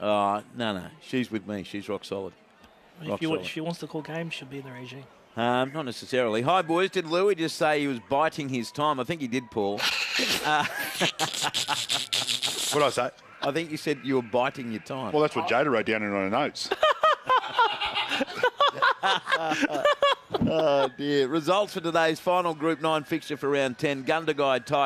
No. She's with me. She's rock solid. If she wants to call games, she'll be in the regime. Not necessarily. Hi, boys. Did Louis just say he was biting his time? I think he did, Paul. What did I say? I think you said you were biting your time. Well, that's what Jada wrote down in her notes. Oh, dear. Results for today's final Group 9 fixture for round 10. Gundagai Tigers.